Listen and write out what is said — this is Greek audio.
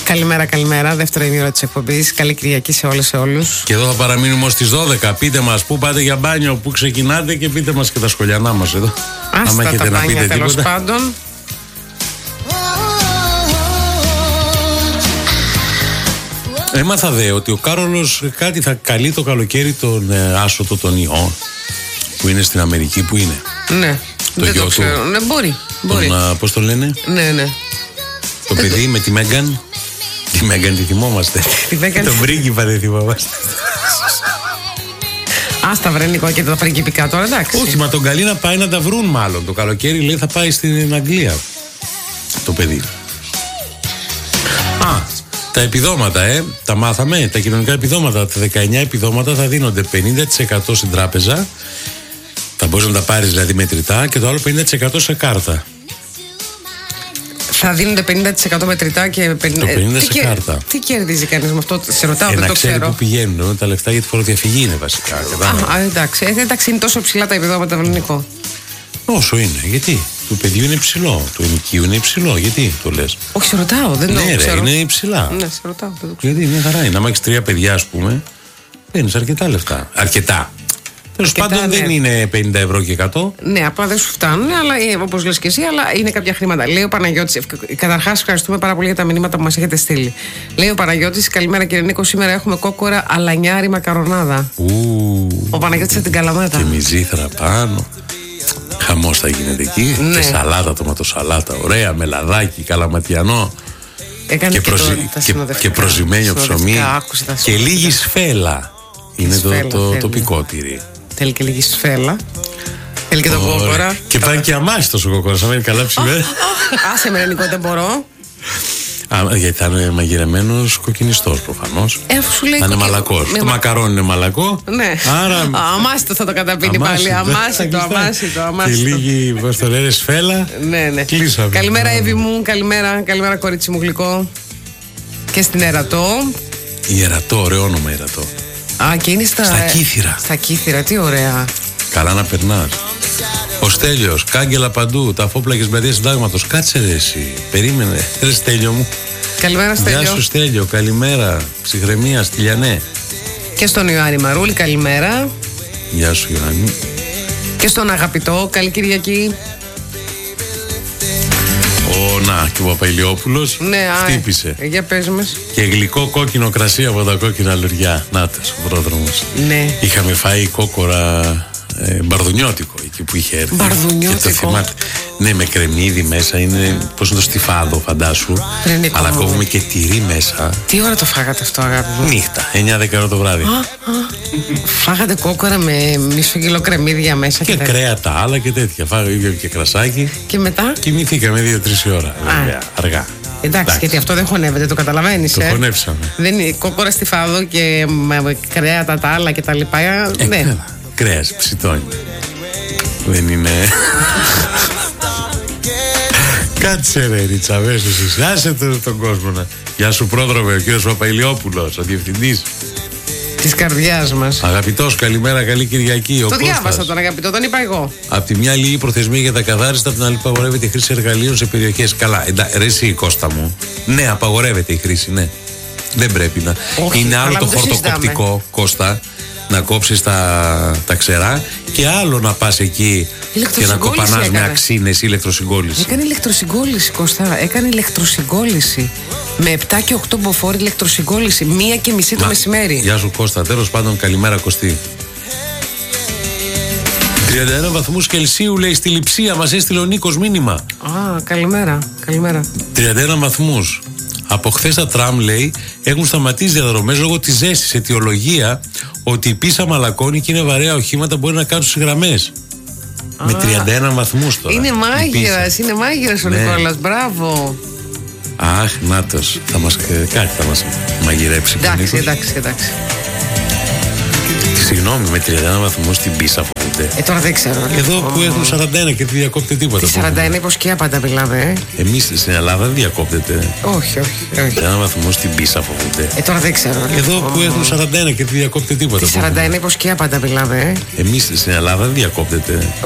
Καλημέρα, καλημέρα. Δεύτερο ημίωρο της εκπομπής. Καλή Κυριακή σε όλες και όλους. Και εδώ θα παραμείνουμε ως τις 12. Πείτε μας πού πάτε για μπάνιο, πού ξεκινάτε και πείτε μας και τα σχολιανά μας εδώ. Άστα τα μπάνια τέλος πάντων. Έμαθα δε ότι ο Κάρολος κάτι θα καλεί το καλοκαίρι τον άσωτο τον ιό που είναι στην Αμερική, που είναι. Ναι, το δεν γιο το ξέρω. του. Ναι, μπορεί. Πώς το λένε? Ναι. Το παιδί με τη Μέγκαν. Τη Μέγκαν τη θυμόμαστε. Τον πρίγκιπα δεν θυμόμαστε. Άστα βρε Νικό και τα πριγκιπικά τώρα, εντάξει. Όχι, μα τον καλεί να πάει να τα βρουν μάλλον. Το καλοκαίρι λέει θα πάει στην Αγγλία το παιδί. Τα επιδόματα, τα μάθαμε. Τα κοινωνικά επιδόματα, τα 19 επιδόματα θα δίνονται 50% στην τράπεζα. Θα μπορείς να τα πάρεις δηλαδή μετρητά, και το άλλο 50% σε κάρτα. Θα δίνονται 50% μετρητά και 50% σε κάρτα. Τι κερδίζει κανείς με αυτό, σε ρωτάω, δεν το ξέρω. Να ξέρει πού πηγαίνουν τα λεφτά, γιατί φοροδιαφυγή είναι βασικά. Εντάξει, είναι τόσο ψηλά τα επιδόματα, Νικό. Όσο είναι, γιατί? Του παιδιού είναι υψηλό, του ενοικίου είναι υψηλό, γιατί το λες? Όχι, σε ρωτάω, δεν το ξέρω. Ναι, είναι υψηλά. Ναι, σε ρωτάω, δεν το ξέρω. Γιατί είναι χαρά είναι. Αν έχεις 3 παιδιά, ας πούμε, παίρνεις αρκετά λεφτά. Αρκετά. Τέλος πάντων, δεν είναι 50 ευρώ και 100. Ναι, απλά δεν σου φτάνουν, αλλά όπως λες και εσύ, αλλά είναι κάποια χρήματα. Λέει ο Παναγιώτης, καταρχάς ευχαριστούμε πάρα πολύ για τα μηνύματα που μας έχετε στείλει. Λέει ο Παναγιώτης, καλημέρα κύριε Νίκο, σήμερα έχουμε κόκορα αλανιάρη μακαρονάδα. Ο Παναγιώτης από την Καλαμάτα. Και μυζήθρα πάνω. Χαμός θα γίνεται εκεί. Ναι. Και σαλάτα, τοματοσαλάτα, ωραία, με λαδάκι, καλαματιανό. Και προζυμένιο ψωμί. Και λίγη σφέλα. Είναι το τοπικό τυρί. Θέλει και λίγη σφέλα. Θέλει και το κόκορα. Και πάει και αμάστος ο κόκορας, αν είναι καλά ψημένο. Άσε με Νικό, δεν μπορώ. Γιατί θα είναι μαγειρεμένος κοκκινιστός προφανώς. Αφού σου λέει θα είναι μαλακός. Το μακαρόνι είναι μαλακό. Ναι. Άρα... αμάσιτο θα το καταπίνει πάλι. Αμάσιτο. Και λίγη, πώς το λένε, σφέλα. Ναι. Κλείσαμε. Καλημέρα Εύη μου, καλημέρα κορίτσι μου γλυκό. Και στην Ερατό. Η Ερατό, ωραίο όνομα Ερατό. Και είναι στα Κύθυρα. Στα Κύθυρα, τι ωραία. Καλά να περνάς. Ο Στέλιος, κάγκελα παντού, τα φόπλακες μπλαδίες συντάγματος. Κάτσε ρε εσύ, περίμενε. Ρε Στέλιο μου. Καλημέρα Στέλιο. Γεια σου Στέλιο, καλημέρα. Ψυχραιμία, Στυλιανέ. Και στον Ιωάννη Μαρούλη, καλημέρα. Γεια σου Ιωάννη. Και στον αγαπητό, καλή Κυριακή. Και ο Παπαϊλιόπουλος χτύπησε. Για πες μας. Και γλυκό κόκκινο κρασί από τα κόκκινα λουριά. Νάτας ο πρόδρομος. Ναι. Είχαμε φάει κόκορα μπαρδουνιώτικο εκεί που είχε έρθει. Μπαρδουνιώτικο. Ναι, με κρεμμύδι μέσα. Είναι πώς είναι το στιφάδο, φαντάσου. Αλλά κόβουμε και τυρί μέσα. Τι ώρα το φάγατε αυτό, αγάπη μου? Νύχτα, 9-10 το βράδυ. Φάγατε κόκορα με μισό κιλό κρεμμύδια μέσα. Και κρέατα άλλα και τέτοια. Φάγαμε και κρασάκι. Και μετά κοιμηθήκαμε 2-3 ώρα. Βέβαια, αργά. Εντάξει, γιατί αυτό δεν χωνεύεται, το καταλαβαίνεις. Το χωνεύσαμε. Δεν είναι κόκορα στιφάδο και με κρέατα τα άλλα και τα λοιπά. Ναι. Κρέας, ψητόνι. Δεν είναι. Κάτσε ρε Ρίτσα, αμέσως. Άσε τον κόσμο να. Γεια σου πρόδρομε, ο κύριος Παπαϊλιόπουλος, ο διευθυντής της καρδιάς μας. Αγαπητός, καλημέρα, καλή Κυριακή. Το διάβασα τον αγαπητό, τον είπα εγώ. Απ' τη μια λίγη προθεσμία για τα καθάριστα, απ' την άλλη απαγορεύεται η χρήση εργαλείων σε περιοχές. Καλά, ρε εσύ Κώστα μου. Ναι, απαγορεύεται η χρήση, ναι. Δεν πρέπει να. Όχι, είναι άλλο το χορτοκοπτικό, Κώστα, να κόψεις τα ξερά, και άλλο να πας εκεί και να κοπανάς με αξίνες, ηλεκτροσυγκόλληση. Έκανε ηλεκτροσυγκόλληση, Κώστα. Έκανε ηλεκτροσυγκόλληση. Με 7 και 8 μποφόρ ηλεκτροσυγκόλληση. 1:30 το μεσημέρι. Γεια σου Κώστα. Τέλος πάντων, καλημέρα Κωστή. 31 βαθμούς Κελσίου λέει στη Λειψία. Μας έστειλε ο Νίκος μήνυμα. Καλημέρα. 31 βαθμούς. Από χθες τα τραμ, λέει, έχουν σταματήσει διαδρομές λόγω της ζέστης. Αιτιολογία ότι η Πίσα μαλακώνει και είναι βαρέα οχήματα, μπορεί να κάτσουν στις γραμμές. Με 31 βαθμούς τώρα. Είναι μάγειρας ο Νικόλας, μπράβο. Αχ, νάτος. Κάτι θα μας μαγειρέψει. Εντάξει. Συγγνώμη, με 31 βαθμούς την Πίσα φοβούνται. Τώρα δεν ξέρω. Εδώ που έχουν 41 και δεν διακόπτεται τίποτα. Τη 41 υποσκιά πάντα μιλάμε. Εμείς στην Ελλάδα δεν διακόπτεται. Όχι. 31 βαθμούς στην Πίσα φοβούνται. Τώρα δεν ξέρω. Εδώ που έχουν 41 και δεν διακόπτεται τίποτα. Τη 41 υποσκιά πάντα μιλάμε. Εμείς στην Ελλάδα δεν διακόπτεται.